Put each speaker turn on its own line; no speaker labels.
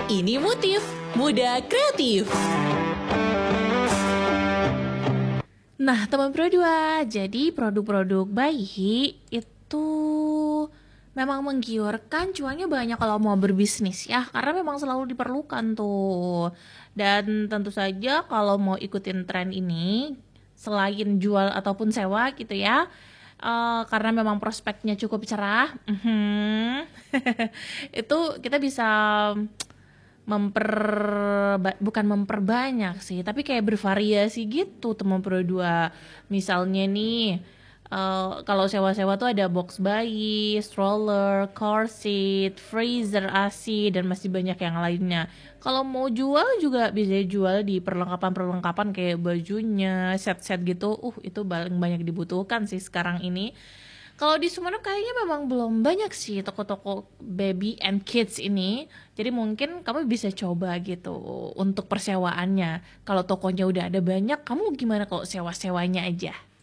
Ini Motif, Muda Kreatif. Nah, teman Pro 2, jadi produk-produk bayi itu memang menggiurkan, cuannya banyak kalau mau berbisnis ya, karena memang selalu diperlukan tuh. Dan tentu saja kalau mau ikutin tren ini, selain jual ataupun sewa gitu ya, karena memang prospeknya cukup cerah, itu kita bisa bukan memperbanyak sih, tapi kayak bervariasi gitu teman Pro 2. Misalnya nih, kalau sewa-sewa tuh ada box bayi, stroller, car seat, freezer AC, dan masih banyak yang lainnya. Kalau mau jual juga bisa jual di perlengkapan-perlengkapan kayak bajunya, set-set gitu. Itu paling banyak dibutuhkan sih sekarang ini. Kalau di Sumeneb kayaknya memang belum banyak sih toko-toko baby and kids ini. Jadi mungkin kamu bisa coba gitu untuk persewaannya. Kalau tokonya udah ada banyak, kamu gimana kalau sewa-sewanya aja?